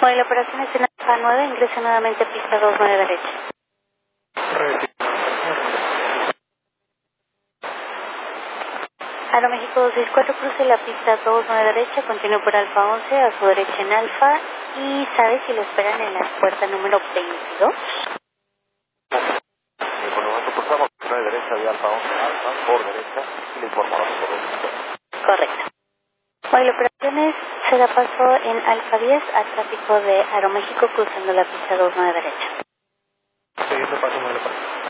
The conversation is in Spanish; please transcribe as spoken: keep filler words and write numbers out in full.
Móvil operaciones en Alfa nueve, ingresa nuevamente a pista dos nueve derecha. Aeroméxico dos seis cuatro, cruce la pista dos nueve derecha, continúe por Alfa once, a su derecha en Alfa, y ¿sabe si lo esperan en la puerta número veintidós? Y por lo tanto cruzamos nueve derecha de Alfa once, Alfa por derecha, y le informamos por derecha. Correcto. Móvil operaciones se da paso en Alfa diez a tráfico de Aeroméxico cruzando la pista dos nueve derecha. Siguiente paso, móvil operaciones.